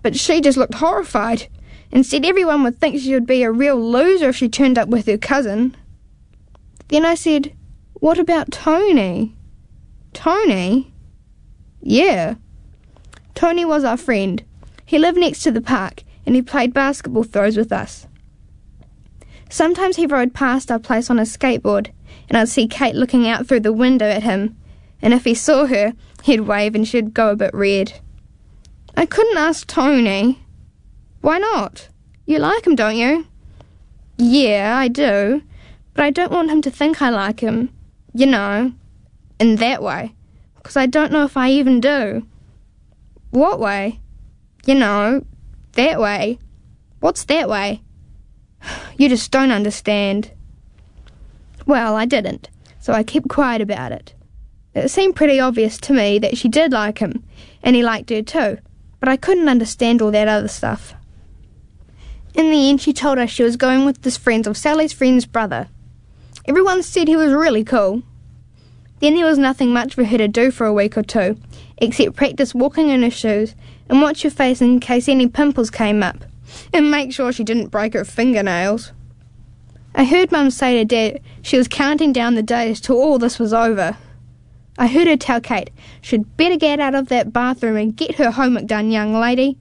but she just looked horrified and said everyone would think she would be a real loser if she turned up with her cousin. Then I said, "What about Tony?" "Tony?" "Yeah." Tony was our friend. He lived next to the park, and he played basketball throws with us. Sometimes he rode past our place on a skateboard, and I'd see Kate looking out through the window at him, and if he saw her, he'd wave and she'd go a bit red. I couldn't ask Tony. "Why not? You like him, don't you?" "Yeah, I do, but I don't want him to think I like him, you know, in that way, because I don't know if I even do." "What way?" "You know, that way." "What's that way?" "You just don't understand." Well, I didn't, so I kept quiet about it. It seemed pretty obvious to me that she did like him, and he liked her too, but I couldn't understand all that other stuff. In the end, she told us she was going with this friend of Sally's friend's brother. Everyone said he was really cool. Then there was nothing much for her to do for a week or two, except practice walking in her shoes and watch her face in case any pimples came up, and make sure she didn't break her fingernails. I heard Mum say to Dad she was counting down the days till all this was over. I heard her tell Kate she'd better get out of that bathroom and get her homework done, young lady.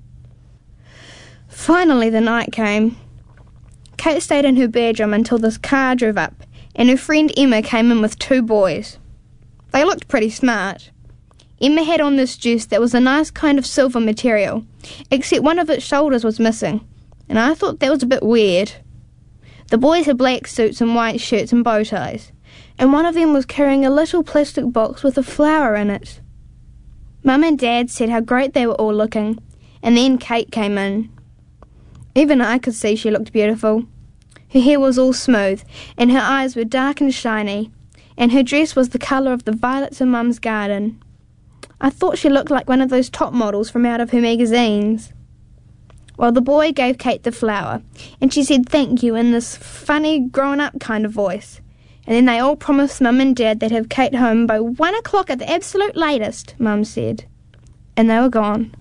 Finally the night came. Kate stayed in her bedroom until this car drove up, and her friend Emma came in with 2 boys. They looked pretty smart. Emma had on this dress that was a nice kind of silver material, except one of its shoulders was missing, and I thought that was a bit weird. The boys had black suits and white shirts and bow ties, and one of them was carrying a little plastic box with a flower in it. Mum and Dad said how great they were all looking, and then Kate came in. Even I could see she looked beautiful. Her hair was all smooth, and her eyes were dark and shiny, and her dress was the colour of the violets in Mum's garden. I thought she looked like one of those top models from out of her magazines. Well, the boy gave Kate the flower, and she said thank you in this funny, grown-up kind of voice, and then they all promised Mum and Dad they'd have Kate home by 1 o'clock at the absolute latest, Mum said. And they were gone.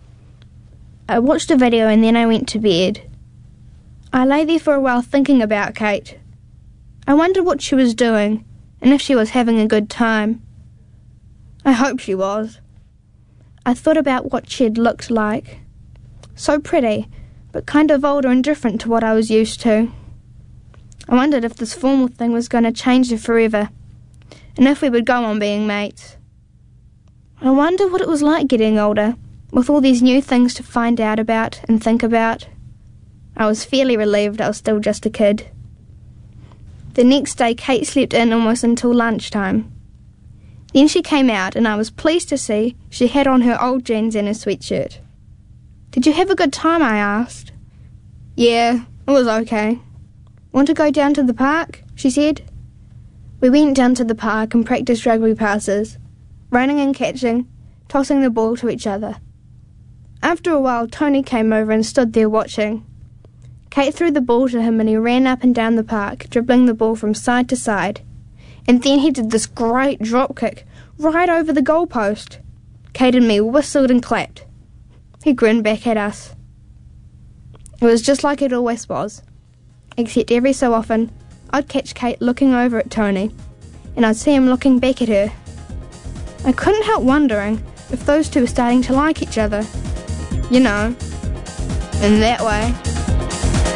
I watched a video and then I went to bed. I lay there for a while thinking about Kate. I wondered what she was doing, and if she was having a good time. I hope she was. I thought about what she'd looked like. So pretty, but kind of older and different to what I was used to. I wondered if this formal thing was going to change her forever, and if we would go on being mates. I wonder what it was like getting older, with all these new things to find out about and think about. I was fairly relieved I was still just a kid. The next day Kate slept in almost until lunchtime. Then she came out and I was pleased to see she had on her old jeans and a sweatshirt. "Did you have a good time?" I asked. "Yeah, it was okay." "Want to go down to the park?" she said. We went down to the park and practiced rugby passes, running and catching, tossing the ball to each other. After a while, Tony came over and stood there watching. Kate threw the ball to him and he ran up and down the park, dribbling the ball from side to side. And then he did this great drop kick right over the goalpost. Kate and me whistled and clapped. He grinned back at us. It was just like it always was, except every so often I'd catch Kate looking over at Tony, and I'd see him looking back at her. I couldn't help wondering if those two were starting to like each other. You know, in that way.